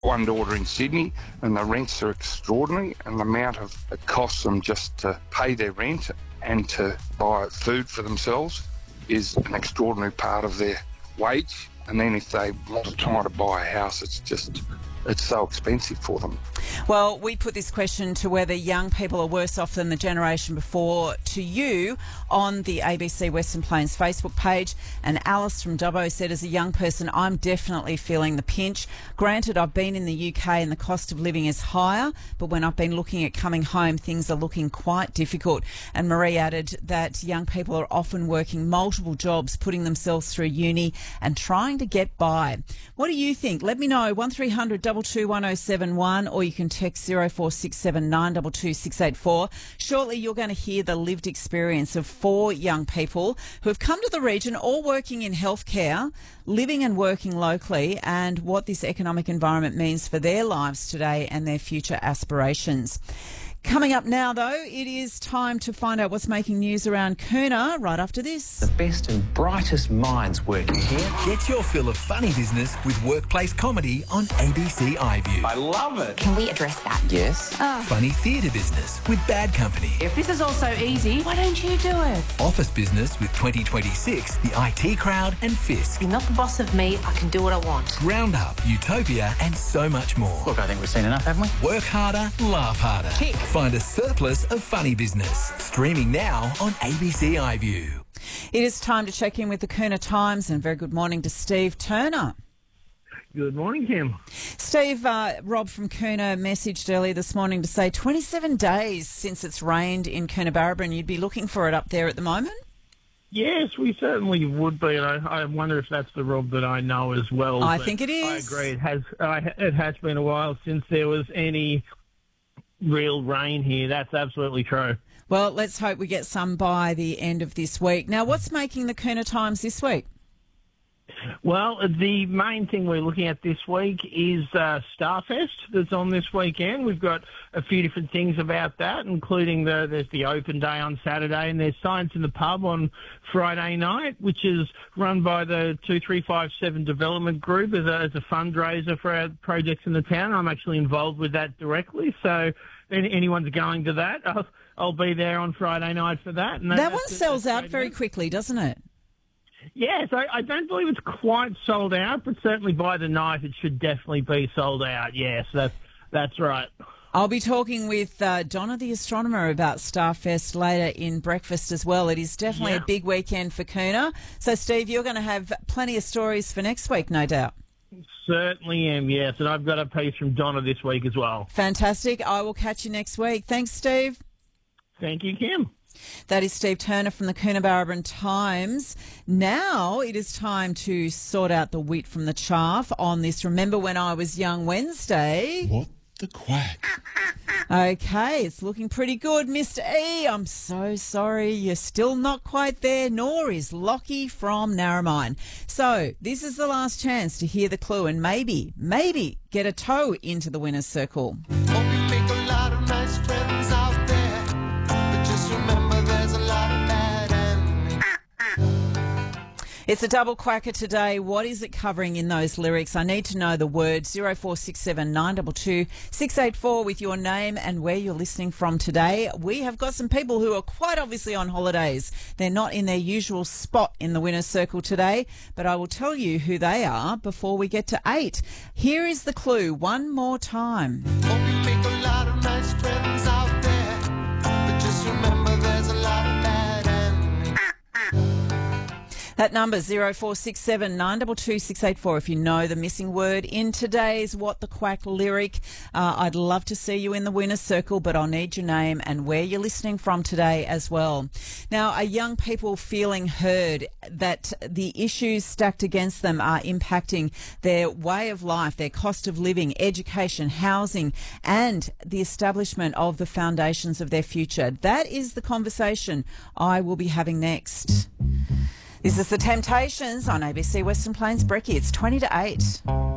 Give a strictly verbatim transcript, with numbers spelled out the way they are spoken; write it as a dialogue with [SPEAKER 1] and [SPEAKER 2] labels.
[SPEAKER 1] one daughter in Sydney, and the rents are extraordinary, and the amount of it costs them just to pay their rent and to buy food for themselves is an extraordinary part of their wage. And then if they want to try to buy a house, it's just, it's so expensive for them.
[SPEAKER 2] Well, we put this question to whether young people are worse off than the generation before to you on the A B C Western Plains Facebook page. And Alice from Dubbo said, as a young person, I'm definitely feeling the pinch. Granted, I've been in the U K and the cost of living is higher, but when I've been looking at coming home, things are looking quite difficult. And Marie added that young people are often working multiple jobs, putting themselves through uni and trying to get by. What do you think? Let me know, one three hundred two two one oh seven one, or you can text zero four six seven nine two two six eight four. Shortly, you're going to hear the lived experience of four young people who have come to the region, all working in healthcare, living and working locally, and what this economic environment means for their lives today and their future aspirations. Coming up now, though, it is time to find out what's making news around Koona right after this.
[SPEAKER 3] The best and brightest minds working here.
[SPEAKER 4] Get your fill of funny business with workplace comedy on A B C iView.
[SPEAKER 3] I love it.
[SPEAKER 5] Can we address that?
[SPEAKER 3] Yes.
[SPEAKER 5] Oh.
[SPEAKER 4] Funny theatre business with Bad Company.
[SPEAKER 5] If this is all so easy, why don't you do it?
[SPEAKER 4] Office business with twenty twenty-six, the I T Crowd and Fisk.
[SPEAKER 5] You're not the boss of me. I can do what I want.
[SPEAKER 4] Round Up, Utopia and so much more.
[SPEAKER 3] Look, I think we've seen enough, haven't we?
[SPEAKER 4] Work harder, laugh harder.
[SPEAKER 5] Kick.
[SPEAKER 4] Find a surplus of funny business. Streaming now on A B C iView.
[SPEAKER 2] It is time to check in with the Koona Times, and very good morning to Steve Turner.
[SPEAKER 6] Good morning, Kim.
[SPEAKER 2] Steve, uh, Rob from Koona messaged earlier this morning to say twenty-seven days since it's rained in Coonabarabran, and you'd be looking for it up there at the moment?
[SPEAKER 6] Yes, we certainly would be, and I, I wonder if that's the Rob that I know as well.
[SPEAKER 2] I
[SPEAKER 6] But
[SPEAKER 2] think it is.
[SPEAKER 6] I agree. It has, uh, it has been a while since there was any real rain here. That's absolutely true.
[SPEAKER 2] Well, let's hope we get some by the end of this week. Now, what's making the Koona Times this week?
[SPEAKER 6] Well, the main thing we're looking at this week is uh, Starfest that's on this weekend. We've got a few different things about that, including the, there's the open day on Saturday, and there's Science in the Pub on Friday night, which is run by the two three five seven Development Group as a, as a fundraiser for our projects in the town. I'm actually involved with that directly, so if anyone's going to that, I'll, I'll be there on Friday night for that. And that,
[SPEAKER 2] That one
[SPEAKER 6] that's-
[SPEAKER 2] sells
[SPEAKER 6] that's
[SPEAKER 2] out
[SPEAKER 6] great
[SPEAKER 2] very
[SPEAKER 6] news.
[SPEAKER 2] quickly, doesn't it?
[SPEAKER 6] Yes, I, I don't believe it's quite sold out, but certainly by the night it should definitely be sold out. Yes, that's that's right.
[SPEAKER 2] I'll be talking with uh, Donna the astronomer about Starfest later in breakfast as well. It is definitely
[SPEAKER 6] Yeah.
[SPEAKER 2] a big weekend for Koona. So, Steve, you're going to have plenty of stories for next week, no doubt.
[SPEAKER 6] Certainly am, yes, and I've got a piece from Donna this week as well.
[SPEAKER 2] Fantastic. I will catch you next week. Thanks, Steve.
[SPEAKER 6] Thank you, Kim.
[SPEAKER 2] That is Steve Turner from the Coonabarabran Times. Now it is time to sort out the wheat from the chaff on this Remember When I Was Young Wednesday.
[SPEAKER 7] What the quack?
[SPEAKER 2] Okay, it's looking pretty good, Mister E. I'm so sorry, you're still not quite there, nor is Lockie from Narromine. So this is the last chance to hear the clue and maybe, maybe get a toe into the winner's circle.
[SPEAKER 8] Hope you make a lot of nice friends out there, but just remember there's a lot of bad enemies.
[SPEAKER 2] It's a double quacker today. What is it covering in those lyrics? I need to know the word. zero four six seven nine two two six eight four with your name and where you're listening from today. We have got some people who are quite obviously on holidays. They're not in their usual spot in the winner's circle today, but I will tell you who they are before we get to eight. Here is the clue one more time.
[SPEAKER 8] Hope you make a lot of nice friends out there, but just remember there's a lot of bad enemies.
[SPEAKER 2] That number, zero four six seven nine two two six eight four, if you know the missing word in today's What the Quack lyric. Uh, I'd love to see you in the winner's circle, but I'll need your name and where you're listening from today as well. Now, are young people feeling heard that the issues stacked against them are impacting their way of life, their cost of living, education, housing, and the establishment of the foundations of their future? That is the conversation I will be having next. This is The Temptations on A B C Western Plains Brekkie. It's twenty to eight.